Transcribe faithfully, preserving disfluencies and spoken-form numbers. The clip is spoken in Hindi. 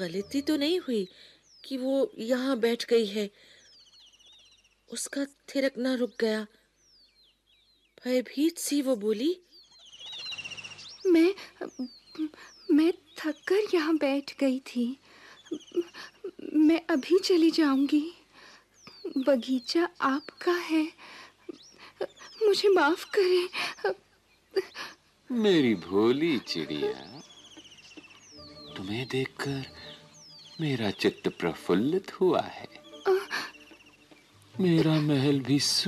गलती तो नहीं हुई कि वो यहाँ बैठ गई है? उसका थिरकना रुक गया। भयभीत सी वो बोली, मैं मैं थक कर यहाँ बैठ गई थी। मैं अभी चली जाऊंगी। बगीचा आपका है, मुझे माफ करें। मेरी भोली चिड़िया, तुम्हें देखकर मेरा चित्त प्रफुल्लित हुआ है। मेरा महल भी